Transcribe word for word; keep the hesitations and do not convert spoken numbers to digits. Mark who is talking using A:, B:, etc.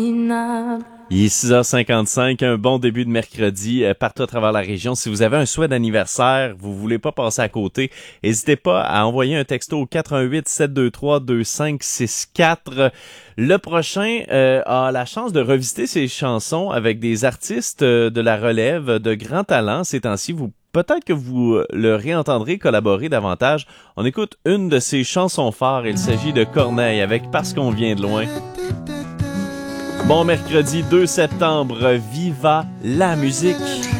A: Il est six heures cinquante-cinq, un bon début de mercredi euh, partout à travers la région. Si vous avez un souhait d'anniversaire, vous voulez pas passer à côté, n'hésitez pas à envoyer un texto au quatre un huit, sept deux trois, deux cinq six quatre. Le prochain euh, a la chance de revisiter ses chansons avec des artistes euh, de la relève, de grands talents. Ces temps-ci, vous peut-être que vous le réentendrez collaborer davantage. On écoute une de ses chansons phares. Il s'agit de Corneille avec Parce qu'on vient de loin. Bon mercredi deux septembre, viva la musique!